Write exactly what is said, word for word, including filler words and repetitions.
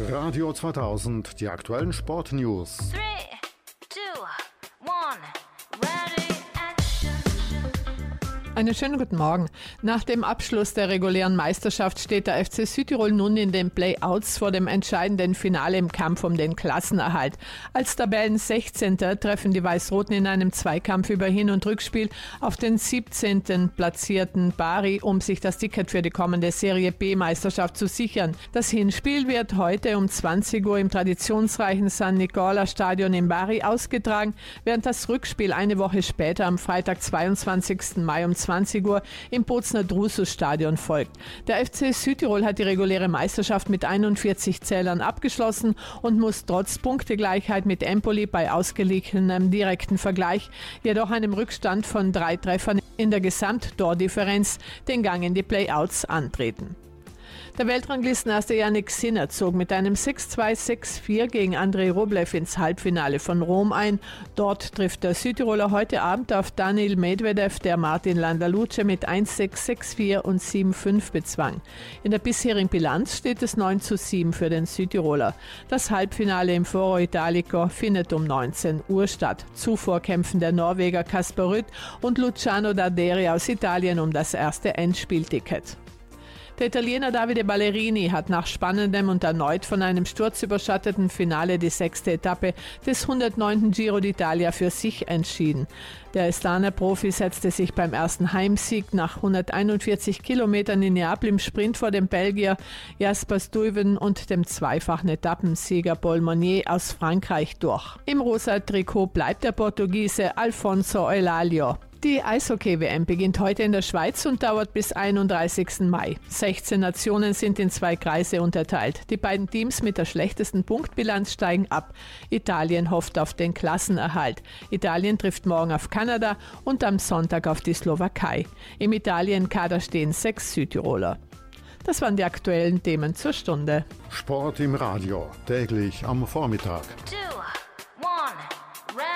Radio zweitausend, die aktuellen Sportnews. Three, two, one, ready, action. Einen schönen guten Morgen. Nach dem Abschluss der regulären Meisterschaft steht der F C Südtirol nun in den Play-Outs vor dem entscheidenden Finale im Kampf um den Klassenerhalt. Als Tabellensechzehnter treffen die Weiß-Roten in einem Zweikampf über Hin- und Rückspiel auf den siebzehnten platzierten Bari, um sich das Ticket für die kommende Serie B-Meisterschaft zu sichern. Das Hinspiel wird heute um zwanzig Uhr im traditionsreichen San Nicola Stadion in Bari ausgetragen, während das Rückspiel eine Woche später am Freitag, zweiundzwanzigsten Mai um zwanzig Uhr im Bozner Drusus-Stadion folgt. Der F C Südtirol hat die reguläre Meisterschaft mit einundvierzig Zählern abgeschlossen und muss trotz Punktegleichheit mit Empoli bei ausgeglichenem direkten Vergleich, jedoch einem Rückstand von drei Treffern in der Gesamtdifferenz, den Gang in die Play-Outs antreten. Der Weltranglistenerste Jannik Sinner zog mit einem sechs zwei, sechs vier gegen Andrei Rublev ins Halbfinale von Rom ein. Dort trifft der Südtiroler heute Abend auf Daniil Medvedev, der Martin Landaluce mit eins sechs, sechs vier und sieben fünf bezwang. In der bisherigen Bilanz steht es neun zu sieben für den Südtiroler. Das Halbfinale im Foro Italico findet um neunzehn Uhr statt. Zuvor kämpfen der Norweger Casper Ruud und Luciano Darderi aus Italien um das erste Endspielticket. Der Italiener Davide Ballerini hat nach spannendem und erneut von einem Sturz überschatteten Finale die sechste Etappe des hundertneunten Giro d'Italia für sich entschieden. Der Astana Profi setzte sich beim ersten Heimsieg nach hunderteinundvierzig Kilometern in Neapel im Sprint vor dem Belgier Jasper Stuyven und dem zweifachen Etappensieger Paul Monnier aus Frankreich durch. Im rosa Trikot bleibt der Portugiese Alfonso Elalio. Die Eishockey-W M beginnt heute in der Schweiz und dauert bis einunddreißigsten Mai. sechzehn Nationen sind in zwei Kreise unterteilt. Die beiden Teams mit der schlechtesten Punktbilanz steigen ab. Italien hofft auf den Klassenerhalt. Italien trifft morgen auf Kanada und am Sonntag auf die Slowakei. Im Italien-Kader stehen sechs Südtiroler. Das waren die aktuellen Themen zur Stunde. Sport im Radio, täglich am Vormittag. Two,